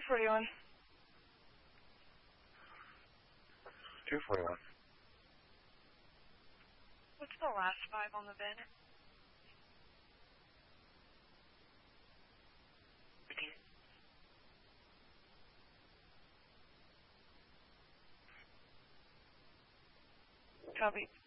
241. 241. What's the last 5 on the VIN? Copy.